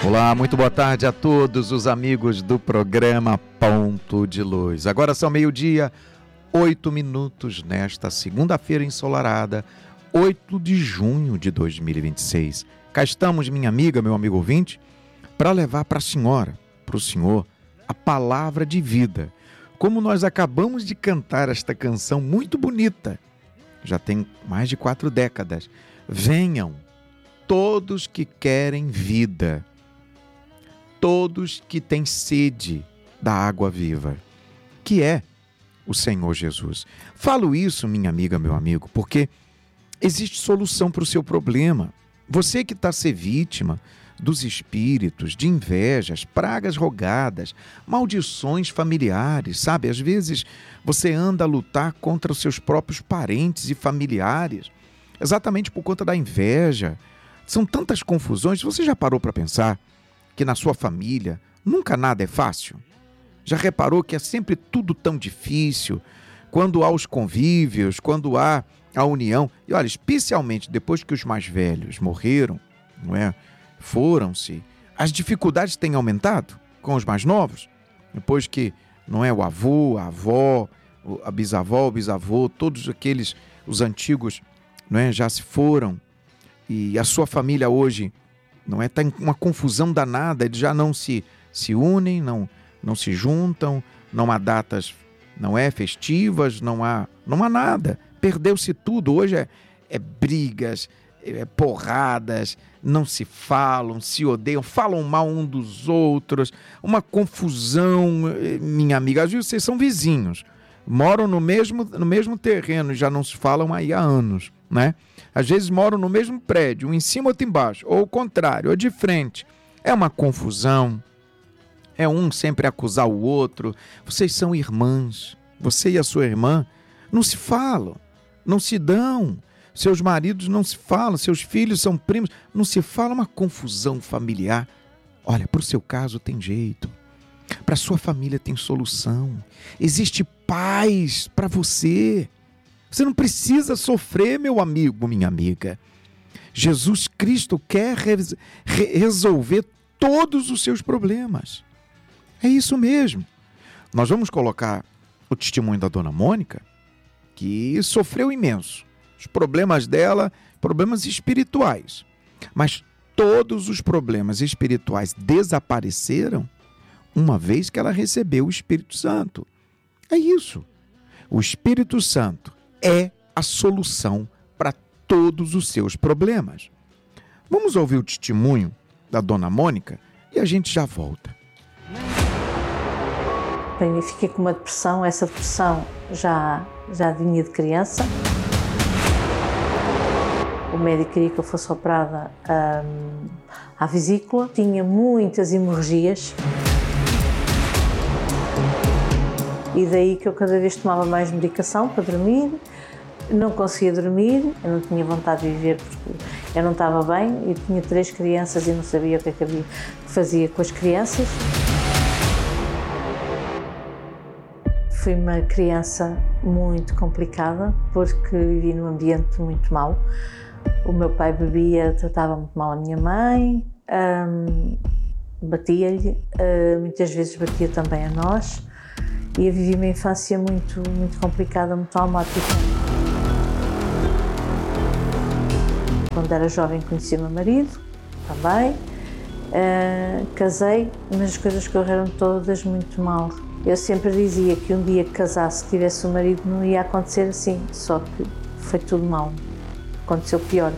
Olá, muito boa tarde a todos os amigos do programa Ponto de Luz. Agora são 12h, 8 nesta segunda-feira ensolarada, 8 de junho de 2026. Cá estamos, minha amiga, meu amigo ouvinte, para levar para a senhora, para o senhor, a palavra de vida. Como nós acabamos de cantar esta canção muito bonita, já tem mais de 4 décadas. Venham todos que querem vida, todos que têm sede da água viva, que é o Senhor Jesus. Falo isso, minha amiga, meu amigo, porque existe solução para o seu problema. Você que está a ser vítima dos espíritos, de invejas, pragas rogadas, maldições familiares, sabe? Às vezes você anda a lutar contra os seus próprios parentes e familiares, exatamente por conta da inveja. São tantas confusões. Você já parou para pensar que na sua família nunca nada é fácil? Já reparou que é sempre tudo tão difícil? Quando há os convívios, quando há a união. E olha, especialmente depois que os mais velhos morreram, não é? Foram-se, as dificuldades têm aumentado com os mais novos. Depois que, não é, o avô, a avó, a bisavó, o bisavô, todos aqueles, os antigos, não é, já se foram. E a sua família hoje, não é, está em uma confusão danada, eles já não se unem, não se juntam, não há datas, não é, festivas, não há nada. Perdeu-se tudo. Hoje é brigas, porradas, não se falam, se odeiam, falam mal um dos outros, uma confusão, minha amiga. Às vezes vocês são vizinhos, moram no mesmo terreno, já não se falam aí há anos, né? Às vezes moram no mesmo prédio, um em cima, outro embaixo, ou o contrário, ou de frente. É uma confusão, é um sempre acusar o outro. Vocês são irmãs, você e a sua irmã não se falam, não se dão. Seus maridos não se falam, seus filhos são primos, não se fala, uma confusão familiar. Olha, para o seu caso tem jeito, para a sua família tem solução, existe paz para você. Você não precisa sofrer, meu amigo, minha amiga. Jesus Cristo quer resolver todos os seus problemas. É isso mesmo. Nós vamos colocar o testemunho da dona Mônica, que sofreu imenso. Os problemas dela, problemas espirituais. Mas todos os problemas espirituais desapareceram uma vez que ela recebeu o Espírito Santo. É isso. O Espírito Santo é a solução para todos os seus problemas. Vamos ouvir o testemunho da dona Mônica e a gente já volta. Bem, eu fiquei com uma depressão. Essa depressão já vinha de criança. O médico queria que eu fosse operada à vesícula. Tinha muitas hemorragias. E daí que eu cada vez tomava mais medicação para dormir. Não conseguia dormir, eu não tinha vontade de viver porque eu não estava bem. Eu tinha 3 crianças e não sabia o que é que fazia com as crianças. Fui uma criança muito complicada porque vivi num ambiente muito mau. O meu pai bebia, tratava muito mal a minha mãe, batia-lhe, muitas vezes batia também a nós. E eu vivi uma infância muito complicada, muito traumática. Quando era jovem conheci o meu marido, também. Casei, mas as coisas correram todas muito mal. Eu sempre dizia que um dia que casasse, que tivesse um marido, não ia acontecer assim, só que foi tudo mal. Aconteceu pior.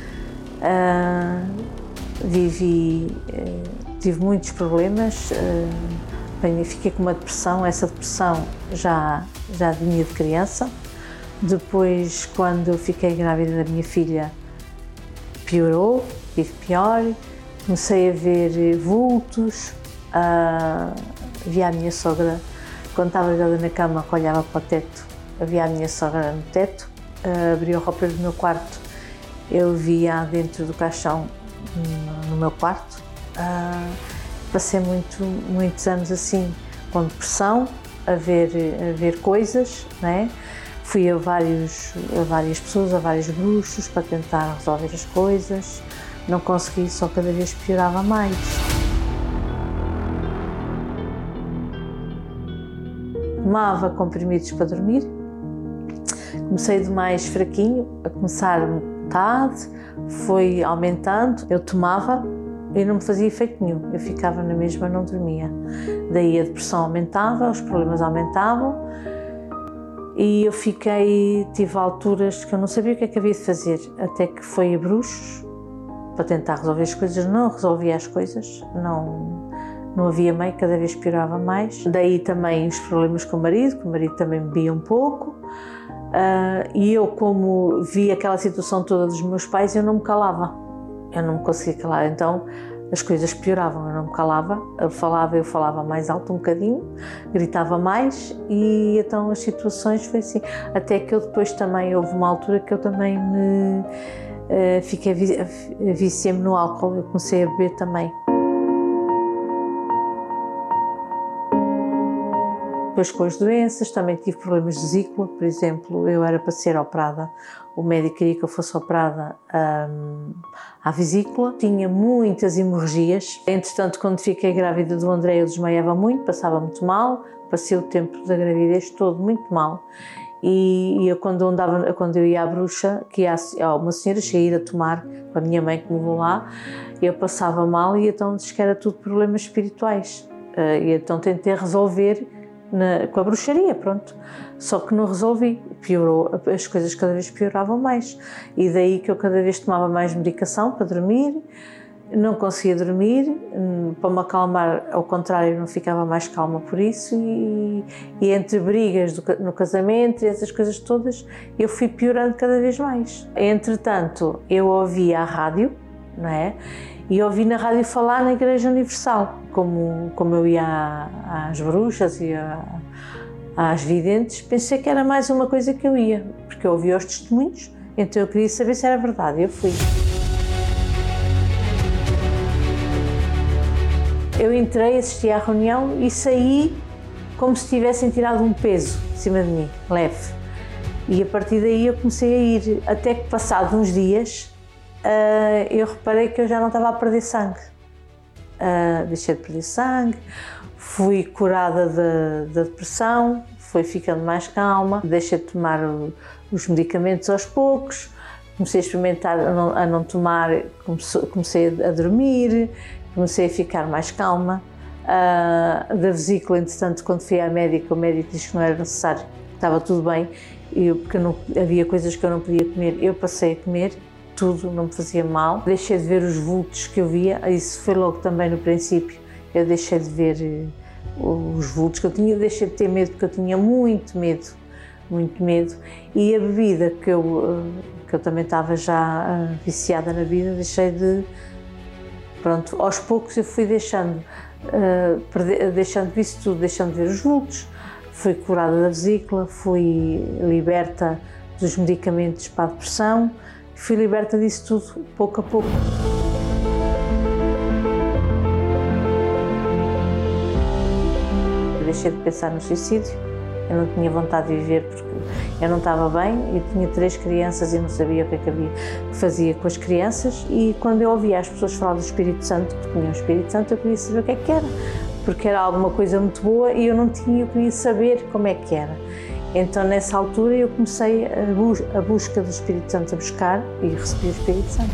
Tive muitos problemas. Bem, fiquei com uma depressão. Essa depressão já vinha de criança. Depois, quando eu fiquei grávida da minha filha, piorou, tive pior. Comecei a ver vultos. Via a minha sogra, quando estava deitada na cama, que olhava para o teto, havia a minha sogra no teto. Abri o roupeiro do meu quarto, eu via dentro do caixão no meu quarto. Passei muitos anos assim, com depressão, a ver coisas, né? Fui a várias pessoas, a vários bruxos para tentar resolver as coisas. Não consegui, só cada vez piorava mais. tomava comprimidos para dormir. Comecei de mais fraquinho, a começar metade, foi aumentando, eu tomava e não me fazia efeito nenhum, eu ficava na mesma, não dormia. Daí a depressão aumentava, os problemas aumentavam e eu tive alturas que eu não sabia o que é que havia de fazer, até que foi a bruxos para tentar resolver as coisas, não resolvia as coisas, não havia meio, cada vez piorava mais. Daí também os problemas com o marido, que o marido também bebia um pouco. E eu, como vi aquela situação toda dos meus pais, eu não me calava, eu não me conseguia calar, então as coisas pioravam, eu não me calava, eu falava mais alto um bocadinho, gritava mais e então as situações foi assim, até que eu depois também, houve uma altura que eu também viciei-me no álcool, eu comecei a beber também. Depois com as doenças, também tive problemas de vesícula, por exemplo, eu era para ser operada, o médico queria que eu fosse operada à vesícula, tinha muitas hemorragias, entretanto quando fiquei grávida do André eu desmaiava muito, passava muito mal, passei o tempo da gravidez todo muito mal e eu quando eu ia à bruxa, que ia uma senhora cheia a ir a tomar, com a minha mãe que me levou lá, eu passava mal e então disse que era tudo problemas espirituais, e então tentei resolver com a bruxaria, pronto. Só que não resolvi, piorou, as coisas cada vez pioravam mais. E daí que eu cada vez tomava mais medicação para dormir, não conseguia dormir, para me acalmar, ao contrário, não ficava mais calma por isso. E entre brigas no casamento e essas coisas todas, eu fui piorando cada vez mais. Entretanto, eu ouvia a rádio, não é? E ouvi na rádio falar na Igreja Universal, como eu ia às bruxas e às videntes, pensei que era mais uma coisa que eu ia, porque eu ouvi os testemunhos, então eu queria saber se era verdade, eu fui. Eu entrei, assisti à reunião e saí como se tivessem tirado um peso de cima de mim, leve. E a partir daí eu comecei a ir, até que passados uns dias, eu reparei que eu já não estava a perder sangue. Deixei de perder sangue, fui curada da depressão, fui ficando mais calma, deixei de tomar os medicamentos aos poucos, comecei a experimentar a não tomar, comecei a dormir, comecei a ficar mais calma. Da vesícula, entretanto, quando fui à médica, o médico disse que não era necessário, estava tudo bem, porque havia coisas que eu não podia comer, eu passei a comer. Tudo não me fazia mal, deixei de ver os vultos que eu via, isso foi logo também no princípio, eu deixei de ver os vultos que eu tinha, deixei de ter medo porque eu tinha muito medo, e a bebida que eu também estava já viciada na bebida, deixei de, pronto, aos poucos eu fui deixando isso tudo, deixando de ver os vultos, fui curada da vesícula, fui liberta dos medicamentos para a depressão, fui liberta disso tudo, pouco a pouco. Eu deixei de pensar no suicídio, eu não tinha vontade de viver porque eu não estava bem, eu tinha 3 crianças e não sabia o que é que fazia com as crianças, e quando eu ouvia as pessoas falar do Espírito Santo, que tinham o Espírito Santo, eu queria saber o que é que era, porque era alguma coisa muito boa e eu não tinha, eu queria saber como é que era. Então, nessa altura, eu comecei a busca do Espírito Santo, a buscar e recebi o Espírito Santo.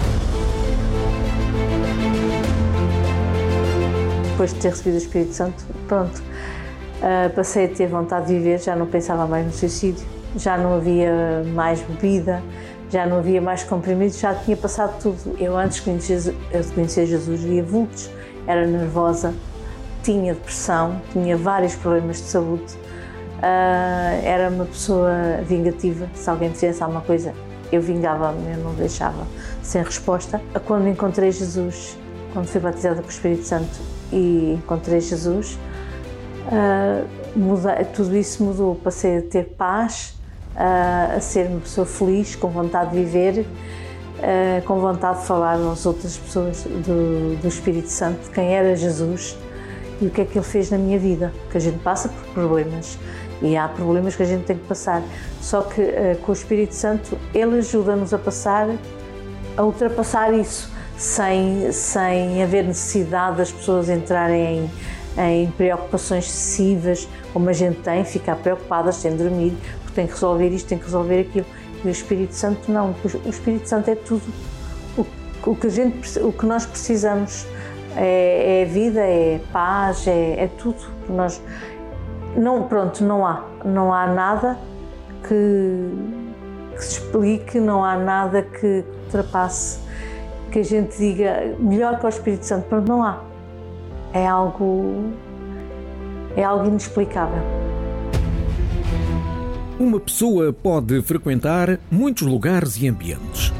Depois de ter recebido o Espírito Santo, pronto, passei a ter vontade de viver, já não pensava mais no suicídio, já não havia mais bebida, já não havia mais comprimidos, já tinha passado tudo. Eu antes de conhecer Jesus via vultos, era nervosa, tinha depressão, tinha vários problemas de saúde. Era uma pessoa vingativa, se alguém me fizesse alguma coisa eu vingava-me, eu não deixava sem resposta. Quando encontrei Jesus, quando fui batizada com o Espírito Santo e encontrei Jesus, tudo isso mudou, passei a ter paz, a ser uma pessoa feliz, com vontade de viver, com vontade de falar às outras pessoas do Espírito Santo, de quem era Jesus e o que é que Ele fez na minha vida, porque a gente passa por problemas. E há problemas que a gente tem que passar, só que com o Espírito Santo Ele ajuda-nos a ultrapassar isso, sem haver necessidade das pessoas entrarem em preocupações excessivas, como a gente tem, ficar preocupadas sem dormir, porque tem que resolver isto, tem que resolver aquilo. E o Espírito Santo não, o Espírito Santo é tudo o que nós precisamos, é vida, é paz, é tudo. Não há nada que se explique, não há nada que ultrapasse, que a gente diga melhor que o Espírito Santo. Pronto, não há. É algo inexplicável. Uma pessoa pode frequentar muitos lugares e ambientes.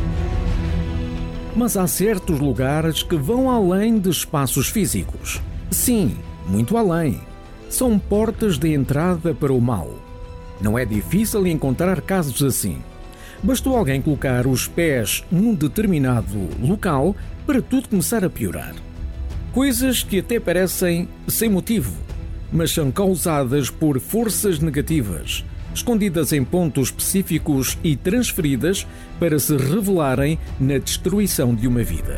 Mas há certos lugares que vão além de espaços físicos. Sim, muito além. São portas de entrada para o mal. Não é difícil encontrar casos assim. Bastou alguém colocar os pés num determinado local para tudo começar a piorar. Coisas que até parecem sem motivo, mas são causadas por forças negativas, escondidas em pontos específicos e transferidas para se revelarem na destruição de uma vida.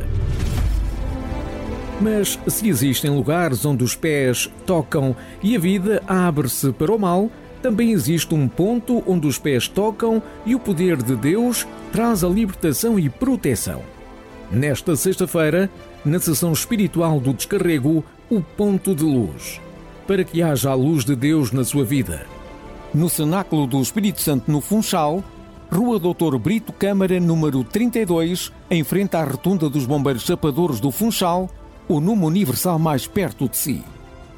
Mas se existem lugares onde os pés tocam e a vida abre-se para o mal, também existe um ponto onde os pés tocam e o poder de Deus traz a libertação e proteção. Nesta sexta-feira, na sessão espiritual do Descarrego, o ponto de luz, para que haja a luz de Deus na sua vida. No Cenáculo do Espírito Santo, no Funchal, Rua Dr. Brito Câmara, número 32, em frente à Rotunda dos Bombeiros Chapadores do Funchal, o número universal mais perto de si.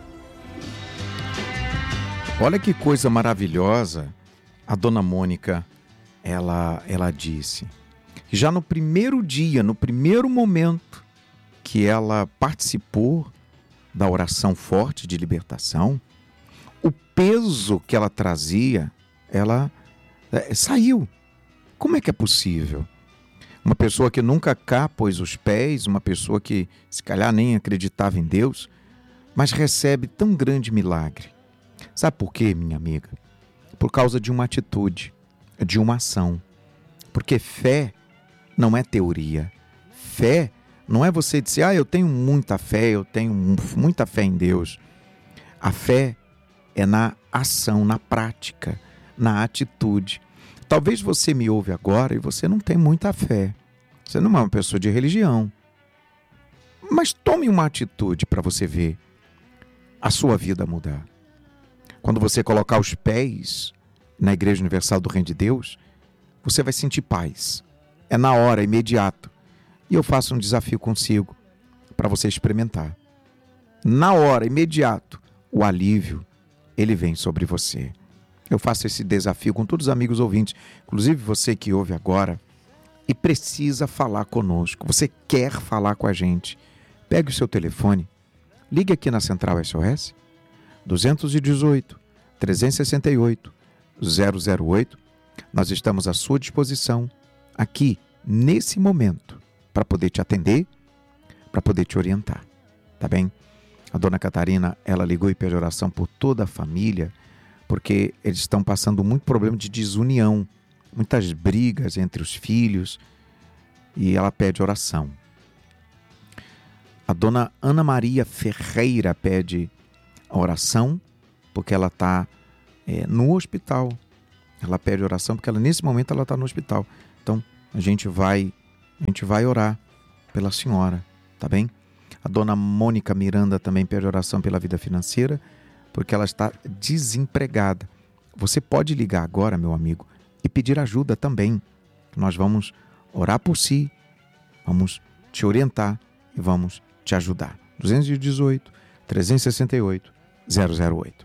Olha que coisa maravilhosa a Dona Mônica, ela disse. Já no primeiro dia, no primeiro momento que ela participou da oração forte de libertação, o peso que ela trazia, ela saiu. Como é que é possível? Uma pessoa que nunca cá pôs os pés, uma pessoa que se calhar nem acreditava em Deus, mas recebe tão grande milagre. Sabe por quê, minha amiga? Por causa de uma atitude, de uma ação. Porque fé não é teoria. Fé não é você dizer, eu tenho muita fé, eu tenho muita fé em Deus. A fé é na ação, na prática, na atitude. Talvez você me ouve agora e você não tem muita fé. Você não é uma pessoa de religião. Mas tome uma atitude para você ver a sua vida mudar. Quando você colocar os pés na Igreja Universal do Reino de Deus, você vai sentir paz. É na hora, imediato. E eu faço um desafio consigo para você experimentar. Na hora, imediato, o alívio, ele vem sobre você. Eu faço esse desafio com todos os amigos ouvintes, inclusive você que ouve agora e precisa falar conosco. Você quer falar com a gente. Pegue o seu telefone, ligue aqui na Central SOS, 218 368 008. Nós estamos à sua disposição aqui, nesse momento, para poder te atender, para poder te orientar, tá bem? A dona Catarina, ela ligou e pediu oração por toda a família, porque eles estão passando muito problema de desunião, muitas brigas entre os filhos, e ela pede oração. A dona Ana Maria Ferreira pede a oração, porque ela está no hospital. Ela pede oração porque nesse momento ela está no hospital. Então a gente vai orar pela senhora, tá bem? A dona Mônica Miranda também pede oração pela vida financeira, porque ela está desempregada. Você pode ligar agora, meu amigo, e pedir ajuda também. Nós vamos orar por si, vamos te orientar e vamos te ajudar. 218 368 008.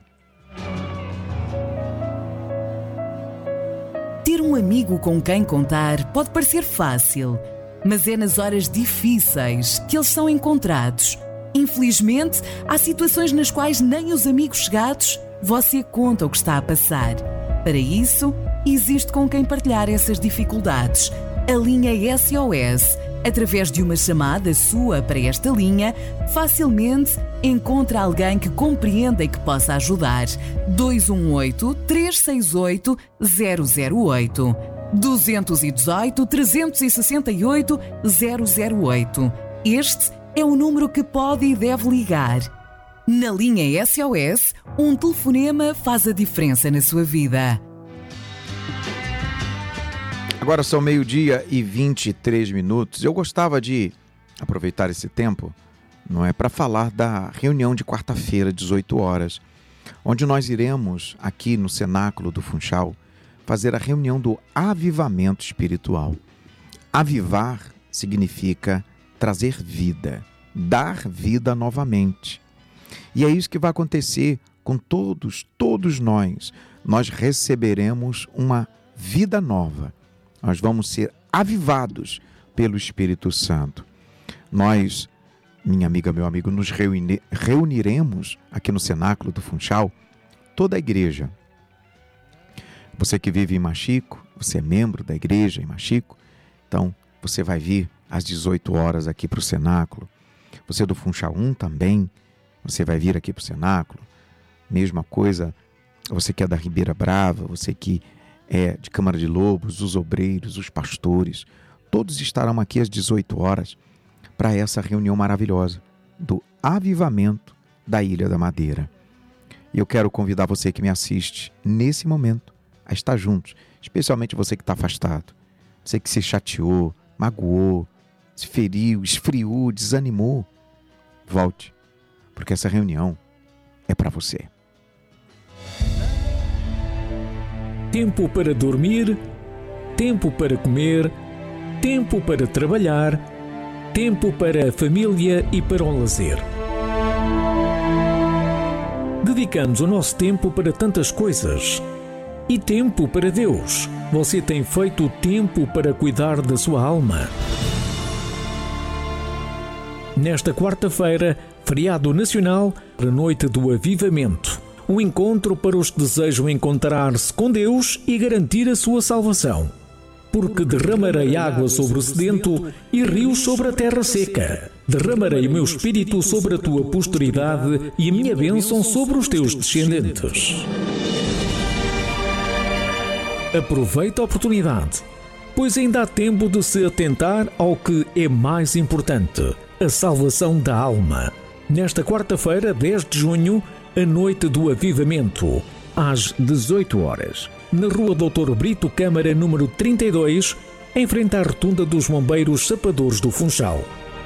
Ter um amigo com quem contar pode parecer fácil, mas é nas horas difíceis que eles são encontrados. Infelizmente, há situações nas quais nem os amigos chegados você conta o que está a passar. Para isso, existe com quem partilhar essas dificuldades. A linha SOS, através de uma chamada sua para esta linha, facilmente encontra alguém que compreenda e que possa ajudar. 218-368-008. 218-368-008. Este é o número que pode e deve ligar. Na linha SOS, um telefonema faz a diferença na sua vida. Agora são 12h23. Eu gostava de aproveitar esse tempo, não é, para falar da reunião de quarta-feira, 18 horas, onde nós iremos, aqui no Cenáculo do Funchal, fazer a reunião do avivamento espiritual. Avivar significa trazer vida, dar vida novamente. E é isso que vai acontecer com todos nós. Nós receberemos uma vida nova. Nós vamos ser avivados pelo Espírito Santo. Nós, minha amiga, meu amigo, nos reuniremos aqui no Cenáculo do Funchal, toda a igreja. Você que vive em Machico, você é membro da igreja em Machico, então você vai vir às 18 horas aqui para o Cenáculo. Você do Funchal 1 também, você vai vir aqui para o Cenáculo. Mesma coisa, você que é da Ribeira Brava, você que é de Câmara de Lobos, os obreiros, os pastores, todos estarão aqui às 18 horas para essa reunião maravilhosa do avivamento da Ilha da Madeira. E eu quero convidar você que me assiste nesse momento a estar juntos, especialmente você que está afastado, você que se chateou, magoou, se feriu, esfriou, desanimou. Volte, porque essa reunião é para você. Tempo para dormir, tempo para comer, tempo para trabalhar, tempo para a família e para o lazer. Dedicamos o nosso tempo para tantas coisas. E tempo para Deus. Você tem feito tempo para cuidar da sua alma. Nesta quarta-feira, feriado nacional, a noite do avivamento. Um encontro para os que desejam encontrar-se com Deus e garantir a sua salvação. Porque derramarei água sobre o sedento e rios sobre a terra seca. Derramarei o meu espírito sobre a tua posteridade e a minha bênção sobre os teus descendentes. Aproveita a oportunidade, pois ainda há tempo de se atentar ao que é mais importante, a salvação da alma. Nesta quarta-feira, 10 de junho, a noite do avivamento, às 18 horas, na Rua Doutor Brito Câmara, número 32, em frente à Rotunda dos Bombeiros Sapadores do Funchal.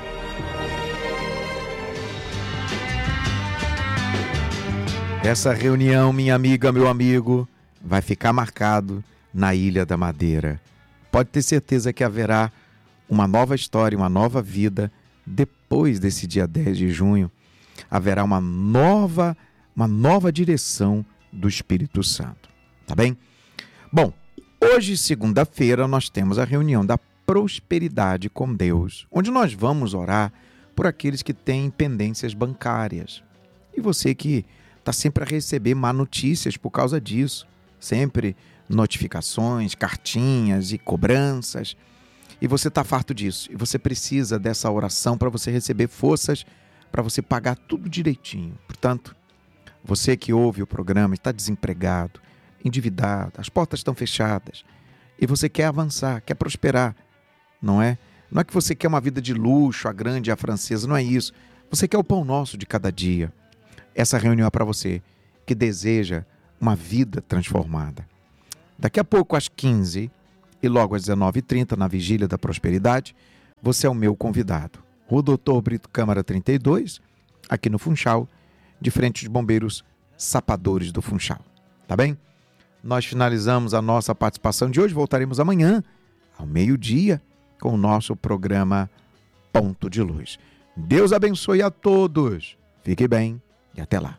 Essa reunião, minha amiga, meu amigo, vai ficar marcado na Ilha da Madeira. Pode ter certeza que haverá uma nova história, uma nova vida depois desse dia 10 de junho. Haverá uma nova direção do Espírito Santo. Tá bem? Bom, hoje, segunda-feira, nós temos a reunião da prosperidade com Deus, onde nós vamos orar por aqueles que têm pendências bancárias. E você que está sempre a receber má notícias por causa disso, sempre notificações, cartinhas e cobranças, e você está farto disso, e você precisa dessa oração para você receber forças, para você pagar tudo direitinho. Portanto, você que ouve o programa está desempregado, endividado, as portas estão fechadas, e você quer avançar, quer prosperar, não é? Não é que você quer uma vida de luxo, a grande, a francesa, não é isso. Você quer o pão nosso de cada dia. Essa reunião é para você que deseja uma vida transformada. Daqui a pouco, às 15 e logo às 19h30, na Vigília da Prosperidade, você é o meu convidado. Rua Doutor Brito Câmara 32, aqui no Funchal, de frente aos Bombeiros Sapadores do Funchal. Tá bem? Nós finalizamos a nossa participação de hoje. Voltaremos amanhã, ao meio-dia, com o nosso programa Ponto de Luz. Deus abençoe a todos. Fique bem e até lá.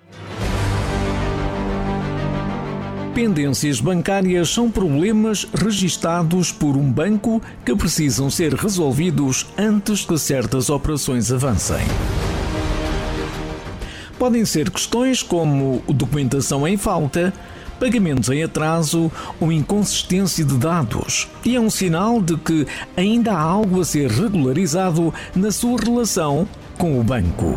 Pendências bancárias são problemas registados por um banco que precisam ser resolvidos antes que certas operações avancem. Podem ser questões como documentação em falta, pagamentos em atraso ou inconsistência de dados, e é um sinal de que ainda há algo a ser regularizado na sua relação com o banco.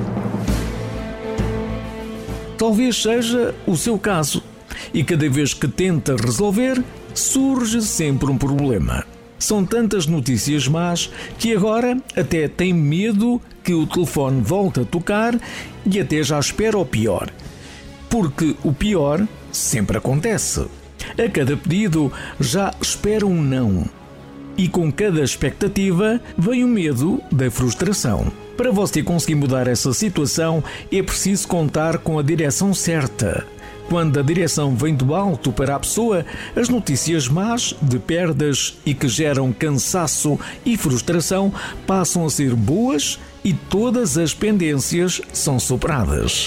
Talvez seja o seu caso, e cada vez que tenta resolver, surge sempre um problema. São tantas notícias más que agora até tem medo que o telefone volta a tocar e até já espera o pior. Porque o pior sempre acontece. A cada pedido já espera um não. E com cada expectativa vem o medo da frustração. Para você conseguir mudar essa situação, é preciso contar com a direção certa. Quando a direção vem do alto para a pessoa, as notícias más de perdas e que geram cansaço e frustração passam a ser boas e todas as pendências são superadas.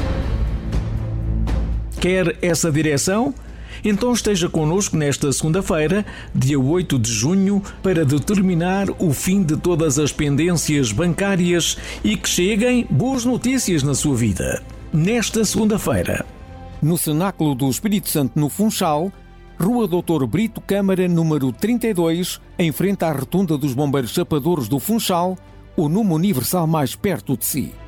Quer essa direção? Então esteja connosco nesta segunda-feira, dia 8 de junho, para determinar o fim de todas as pendências bancárias e que cheguem boas notícias na sua vida. Nesta segunda-feira, no Cenáculo do Espírito Santo, no Funchal, Rua Dr. Brito Câmara, número 32, em frente à Rotunda dos Bombeiros Chapadores do Funchal, o número universal mais perto de si.